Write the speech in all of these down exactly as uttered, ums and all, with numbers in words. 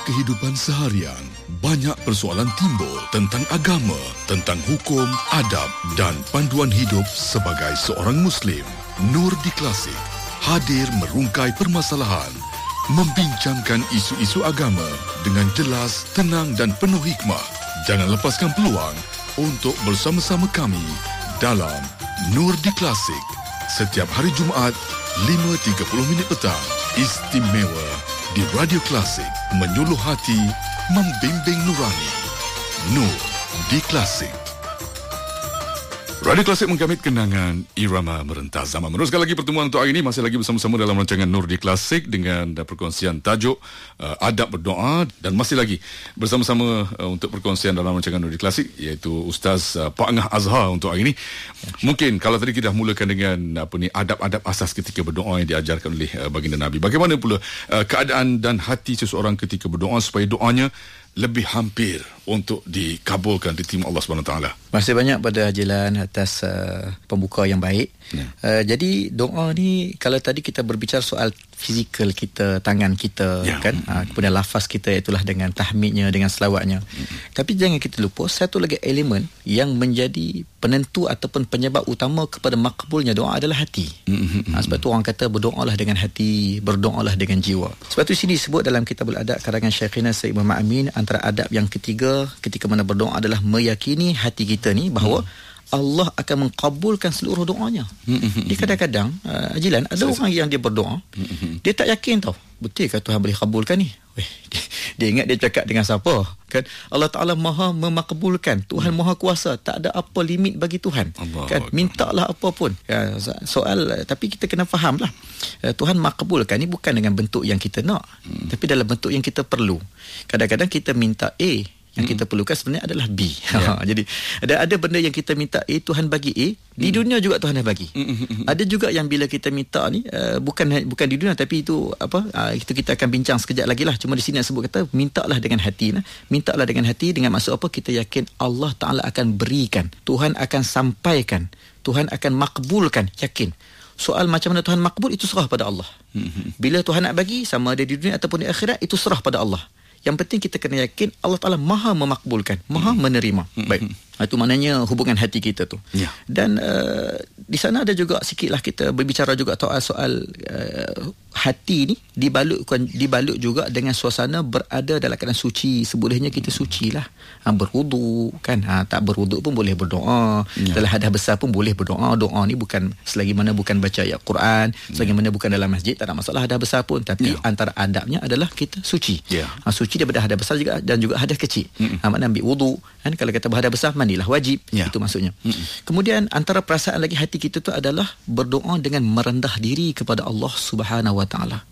kehidupan seharian, banyak persoalan timbul tentang agama, tentang hukum, adab dan panduan hidup sebagai seorang Muslim. Nur di Klasik hadir merungkai permasalahan, membincangkan isu-isu agama dengan jelas, tenang dan penuh hikmah. Jangan lepaskan peluang untuk bersama-sama kami dalam Nur di Klasik. Setiap hari Jumaat, lima tiga puluh minit petang. Istimewa di Radio Klasik, menyuluh hati, membimbing nurani. Nur di Klasik. Radio Klasik menggamit kenangan irama merentas zaman. Meneruskan lagi pertemuan untuk hari ini, masih lagi bersama-sama dalam rancangan Nur di Klasik dengan perkongsian tajuk uh, adab berdoa, dan masih lagi bersama-sama uh, untuk perkongsian dalam rancangan Nur di Klasik iaitu Ustaz uh, Pak Angah Azhar untuk hari ini. Mungkin kalau tadi kita dah mulakan dengan apa ni adab-adab asas ketika berdoa yang diajarkan oleh uh, baginda Nabi. Bagaimana pula uh, keadaan dan hati seseorang ketika berdoa supaya doanya lebih hampir untuk dikabulkan, diterima Allah subhanahu wa taala. Terima kasih banyak pada Haji Lan atas uh, pembuka yang baik. Ya. Uh, jadi doa ni, kalau tadi kita berbicara soal fizikal kita, tangan kita, ya. kan, uh, kemudian lafaz kita itulah dengan tahmidnya, dengan selawatnya. Mm-hmm. Tapi jangan kita lupa satu lagi elemen yang menjadi penentu ataupun penyebab utama kepada makbulnya doa adalah hati. Mm-hmm. Uh, sebab tu orang kata berdoalah dengan hati, berdoalah dengan jiwa. Sebab tu sini disebut dalam Kitabul Adab karangan Syekhina Sayyid Muhammad Amin, antara adab yang ketiga ketika mana berdoa adalah meyakini hati kita ni bahawa hmm. Allah akan mengkabulkan seluruh doanya. Hmm. Dia kadang-kadang uh, Ajilan, ada Saya orang yang dia berdoa, hmm. dia tak yakin tau, betul ke Tuhan boleh kabulkan ni? Weh, dia, dia ingat dia cakap dengan siapa? Kan Allah Taala Maha memakbulkan, Tuhan hmm. Maha Kuasa, tak ada apa limit bagi Tuhan. Allah kan Allah. Mintalah apa pun. Ya, soal tapi kita kena fahamlah. Tuhan makbulkan ni bukan dengan bentuk yang kita nak, hmm. tapi dalam bentuk yang kita perlu. Kadang-kadang kita minta A, yang hmm. kita perlukan sebenarnya adalah B. Yeah. Jadi ada ada benda yang kita minta A, Tuhan bagi A, di hmm. dunia juga Tuhan dah bagi. Hmm. Ada juga yang bila kita minta ni uh, bukan bukan di dunia, tapi itu apa uh, itu kita akan bincang sekejap lagi lah. Cuma di sini sebut kata mintalah dengan hati lah. Mintalah dengan hati dengan maksud apa? Kita yakin Allah Taala akan berikan, Tuhan akan sampaikan, Tuhan akan makbulkan, yakin. Soal macam mana Tuhan makbul itu serah pada Allah. Hmm. Bila Tuhan nak bagi, sama ada di dunia ataupun di akhirat, itu serah pada Allah. Yang penting kita kena yakin Allah Ta'ala Maha memakbulkan, Maha hmm. menerima. Hmm. Baik. Itu maknanya hubungan hati kita tu. Ya. Dan uh, di sana ada juga sikitlah kita berbicara juga soal soal uh, hati ni dibalutkan dibalut juga dengan suasana berada dalam keadaan suci. Sebolehnya kita sucilah. Ha, berwuduk kan. Ha, tak berwuduk pun boleh berdoa. Ya. Dalam hadas besar pun boleh berdoa. Doa ni bukan selagi mana bukan baca ayat Quran, selagi ya. mana bukan dalam masjid, tak ada masalah hadas besar pun, tapi ya. antara adabnya adalah kita suci. Ya. Ha, suci daripada hadas besar juga dan juga hadas kecil. Hmm. Ha, maknanya ambil wuduk kan, kalau kata berhadas besar mandilah wajib. Ya. Itu maksudnya. Mm-mm. Kemudian antara perasaan lagi hati kita tu adalah berdoa dengan merendah diri kepada Allah Subhanahu Wa Taala.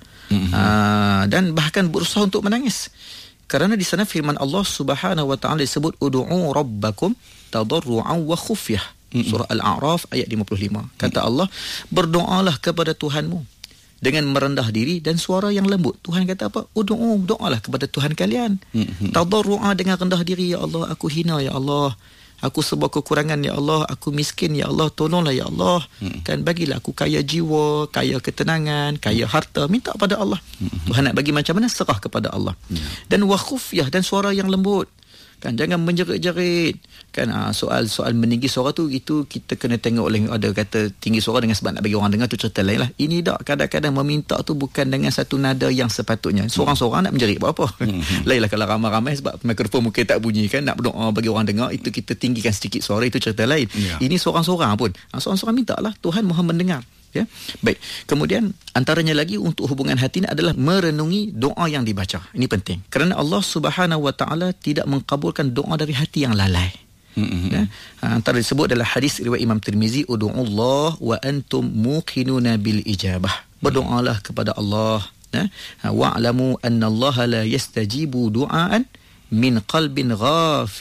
Uh, dan bahkan berusaha untuk menangis. Kerana di sana firman Allah Subhanahu Wa Taala disebut ud'u rabbakum tadarruan wa khufyah. Mm-mm. Surah Al-A'raf ayat lima puluh lima. Kata Mm-mm. Allah, berdoalah kepada Tuhanmu dengan merendah diri dan suara yang lembut. Tuhan kata apa? Ud'u, doalah kepada Tuhan kalian. Mm-hmm. Tadarruan dengan rendah diri, ya Allah, aku hina ya Allah. Aku sebab kekurangan ya Allah, aku miskin ya Allah, tolonglah ya Allah. Mm-hmm. Kan bagilah aku kaya jiwa, kaya ketenangan, kaya harta, minta pada Allah. Mm-hmm. Tuhan nak bagi macam mana, serah kepada Allah. Mm-hmm. Dan wa khufyah, dan suara yang lembut. Kan jangan menjerit-jerit. Kan ha, soal soal meninggi suara tu, itu kita kena tengok oleh ada kata tinggi suara dengan sebab nak bagi orang dengar, tu cerita lain lah. Ini tak, kadang-kadang meminta tu bukan dengan satu nada yang sepatutnya. Seorang-seorang nak menjerit buat apa? Mm-hmm. Lain lah kalau ramai-ramai sebab mikrofon mungkin tak bunyi kan, nak berdoa bagi orang dengar, itu kita tinggikan sedikit suara, itu cerita lain. Yeah. Ini seorang-seorang pun. Ha, seorang-seorang minta lah, Tuhan Maha mendengar. Ya, baik. Kemudian antaranya lagi untuk hubungan hati ini adalah merenungi doa yang dibaca. Ini penting. Kerana Allah Subhanahu Wa Taala tidak mengkabulkan doa dari hati yang lalai. Mm-hmm. Ya? Antara disebut dalam hadis riwayat Imam Tirmizi, ud'uallah wa antum muqinuna bil ijabah. Berdoalah kepada Allah, ya? Wa'lamu anna Allah la yastajibu du'aan min qalbin ghafilin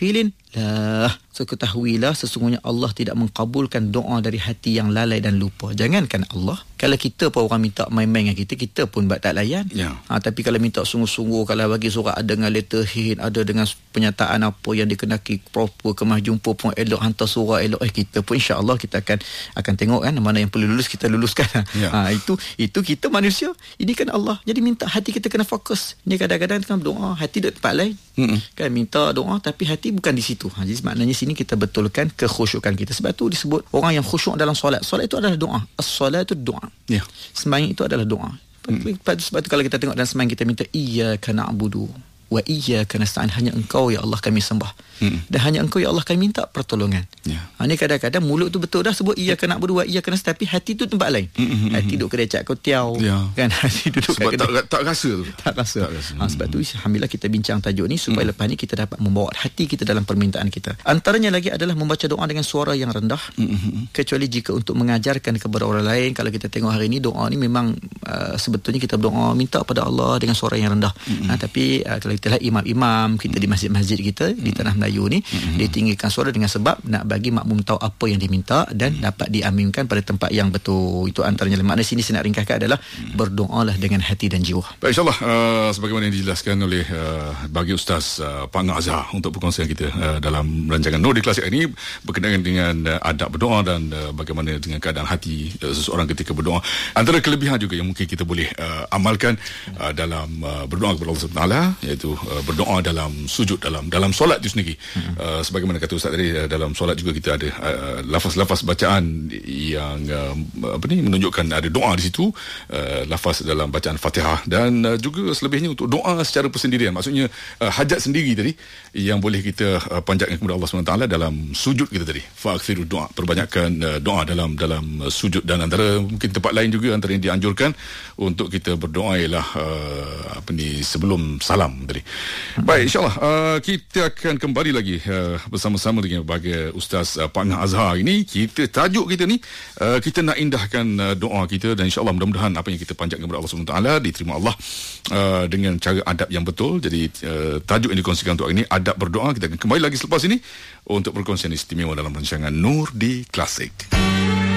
lah, so ketahuilah sesungguhnya Allah tidak mengkabulkan doa dari hati yang lalai dan lupa. Jangankan Allah, kalau kita pun orang minta main-main dengan kita, kita pun buat tak layan. Ya. Ha, tapi kalau minta sungguh-sungguh, kalau bagi surat ada dengan letterhead, ada dengan penyataan apa yang dikenaki proper, kemah jumpa pun elok, hantar surat elok, eh kita pun insya-Allah kita akan akan tengok kan mana yang perlu lulus kita luluskan. Ya. Ha, itu itu kita manusia, ini kan Allah. Jadi minta hati kita kena fokus. Ni kadang-kadang kan doa hati duduk tempat lain. Mm-mm. Kan minta doa tapi hati bukan di situ. Ha, jadi maknanya sini kita betulkan kekhusyukan kita. Sebab tu disebut orang yang khusyuk dalam solat. Solat itu adalah doa. As-salatu doa. Ya. Sembahyang itu adalah doa. Hmm. Sebab tu kalau kita tengok dalam sembahyang kita minta iyyaka na'budu wa iyyaka nasta'in, hanya engkau ya Allah kami sembah. Hmm. Dan hanya engkau ya Allah kami minta pertolongan. Ya. Ha, ni kadang-kadang mulut tu betul dah sebut iyyaka na'budu wa iyyaka nasta'in, tapi hati tu tempat lain. Hmm. Hati duduk kedai cak kotiau. Ya. Kan hati duduk sebab kat tak, tak rasa tu. Tak rasa. Tak rasa. Ha, sebab tu alhamdulillah kita bincang tajuk ni supaya hmm. lepas ni kita dapat membawa hati kita dalam permintaan kita. Antaranya lagi adalah membaca doa dengan suara yang rendah. Hmm. Kecuali jika untuk mengajarkan kepada orang lain. Kalau kita tengok hari ni doa ni memang uh, sebetulnya kita berdoa minta pada Allah dengan suara yang rendah. Hmm. Ha, tapi uh, kalau kita lihat imam-imam kita di masjid-masjid kita di tanah Melayu ni, mm-hmm. dia tinggikan suara dengan sebab nak bagi makmum tahu apa yang diminta dan mm-hmm. dapat diaminkan pada tempat yang betul. Itu antaranya. Makna sini saya nak ringkaskan adalah mm-hmm. berdoalah dengan hati dan jiwa. Baik, insyaAllah uh, sebagaimana yang dijelaskan oleh uh, bagi Ustaz uh, Pak Ngah Azhar untuk perkongsian kita uh, dalam rancangan Nur di Klasik ini berkenaan dengan uh, adab berdoa dan uh, bagaimana dengan keadaan hati uh, seseorang ketika berdoa. Antara kelebihan juga yang mungkin kita boleh uh, amalkan uh, dalam uh, berdoa kepada Allah Subhanahu Wa Taala, iaitu uh, berdoa dalam sujud, dalam dalam solat itu sendiri. Hmm. Uh, sebagaimana kata Ustaz tadi, uh, dalam solat juga kita ada uh, lafaz-lafaz bacaan yang uh, apa ni menunjukkan ada doa di situ, uh, lafaz dalam bacaan Fatihah, dan uh, juga selebihnya untuk doa secara persendirian. Maksudnya uh, hajat sendiri tadi yang boleh kita uh, panjatkan kepada Allah Subhanahu Wa Taala dalam sujud kita tadi. Fa'akthiru doa, perbanyakkan uh, doa dalam dalam uh, sujud. Dan antara mungkin tempat lain juga antara yang dianjurkan untuk kita berdoa ialah uh, apa ni sebelum salam tadi. Baik, insyaAllah uh, kita akan kembali lagi uh, bersama-sama dengan bahagia Ustaz uh, Pak Ngah Azhar ini. Kita tajuk kita ni uh, kita nak indahkan uh, doa kita, dan insyaAllah mudah-mudahan apa yang kita panjatkan kepada Allah Subhanahu Wa Taala diterima Allah uh, dengan cara adab yang betul. Jadi uh, tajuk yang dikongsikan untuk hari ini adab berdoa. Kita akan kembali lagi selepas ini untuk perkongsian istimewa dalam rancangan Nur di Klasik.